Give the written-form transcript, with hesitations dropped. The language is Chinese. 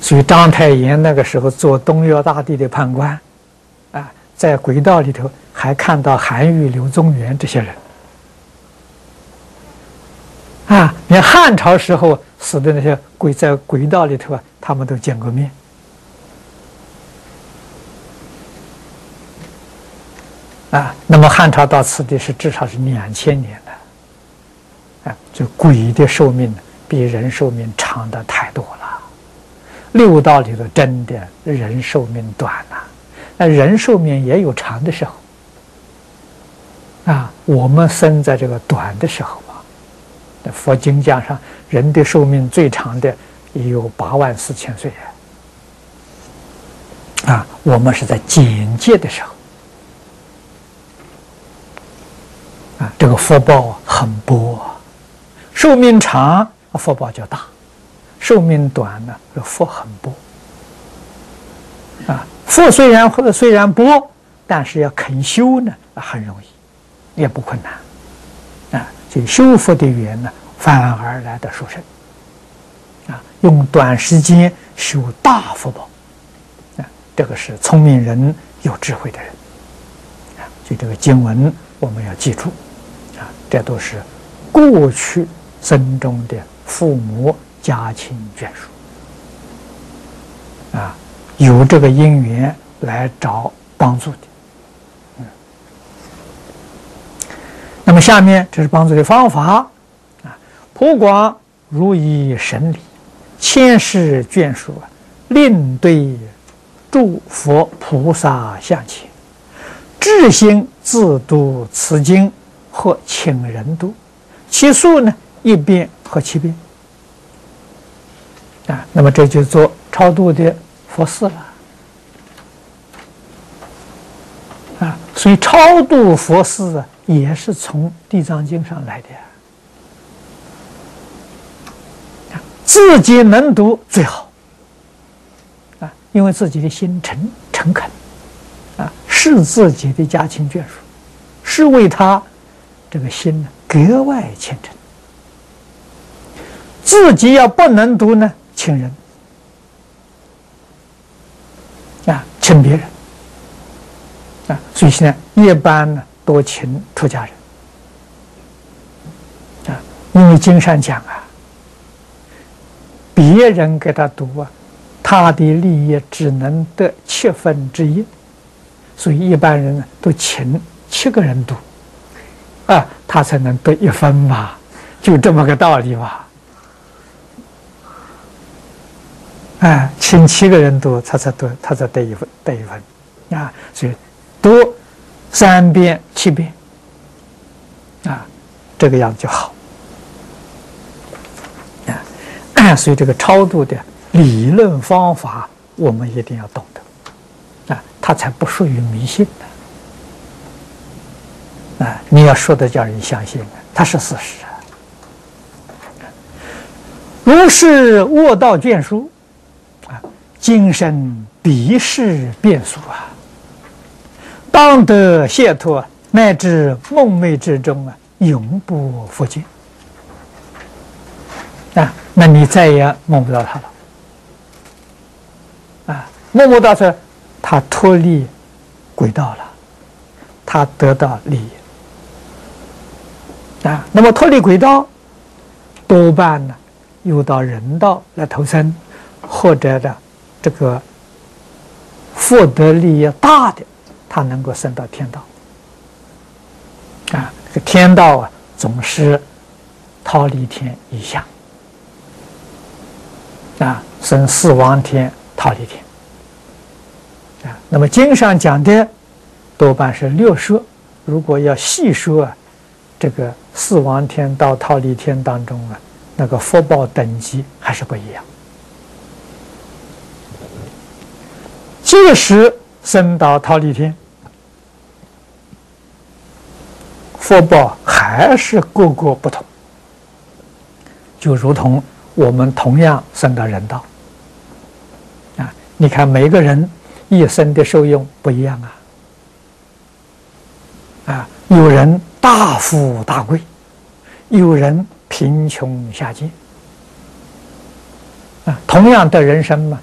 所以章太炎那个时候做东岳大帝的判官，啊，在轨道里头还看到韩愈、柳宗元这些人，啊，连汉朝时候死的那些在轨道里头啊，他们都见过面。啊，那么汉朝到此地是至少是2000年的，啊，这鬼的寿命比人寿命长的太多了。六道里头真的人寿命短呐，那人寿命也有长的时候。啊，我们生在这个短的时候啊，那佛经讲上人的寿命最长的也有84000岁啊，我们是在简介的时候。啊，这个福报很薄，寿命长福报就大，寿命短呢，福很薄。啊，福虽然薄，但是要肯修呢，很容易，也不困难。啊，所以修福的缘呢，反而来的殊胜。啊，用短时间修大福报，啊，这个是聪明人、有智慧的人。啊，所以这个经文我们要记住。这都是过去生中的父母家亲眷属，啊，有这个因缘来找帮助的。那么下面这是帮助的方法啊，普广如以神理，千世眷属令对诸佛菩萨向前，至心自读此经。或请人读，其数呢1遍或7遍，啊，那么这就做超度的佛事了，啊，所以超度佛事啊也是从《地藏经》上来的，啊，自己能读最好，啊，因为自己的心诚恳，啊，是自己的家亲眷属，是为他。这个心呢格外虔诚，自己要不能读呢，请人啊，请别人啊，所以现在一般呢多请出家人啊，因为经上讲啊，别人给他读啊，他的利益只能得1/7，所以一般人呢都请7个人读。啊，他才能得1分嘛，就这么个道理吧。哎，请7个人读，他才得1分，啊，所以读3遍、7遍，啊，这个样子就好。啊，所以这个超度的理论方法，我们一定要懂得，啊，它才不属于迷信的。啊，你要说的叫人相信，它是事实。如是卧道眷属，啊，今生彼世变数啊，当得解脱，乃至梦寐之中啊，永不复见。啊，那你再也梦不到他了。啊，梦不到他脱离轨道了，他得到利益。啊，那么脱离轨道，多半呢，又到人道来投生，或者的这个福德利益大的，他能够升到天道。啊，这个天道啊，总是忉利天以下，啊，升四王天、忉利天。啊，那么经上讲的多半是6说，如果要细说啊，这个四王天到忉利天当中啊，那个福报等级还是不一样。即使升到忉利天，福报还是各个不同，就如同我们同样升到人道啊，你看每个人一生的受用不一样啊，有人大富大贵，有人贫穷下贱啊，同样的人生嘛，